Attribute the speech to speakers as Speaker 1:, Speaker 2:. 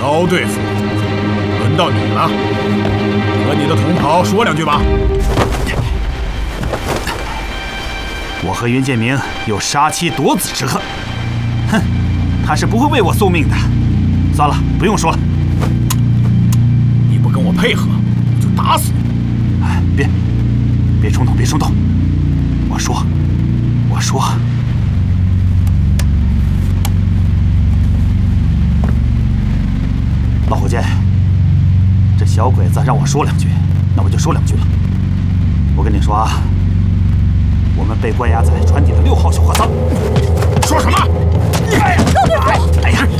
Speaker 1: 高队副，轮到你了，和你的同袍说两句吧。
Speaker 2: 我和袁建明有杀妻夺子之恨，哼，他是不会为我送命的。算了，不用说了。
Speaker 1: 你不跟我配合，我就打死你！
Speaker 2: 哎，别冲动，别冲动。我说，老虎剑，这小鬼子让我说两句，那我就说两句了。我跟你说啊，我们被关押在船底的6号小货舱。
Speaker 1: 说什么？
Speaker 2: 哎呀，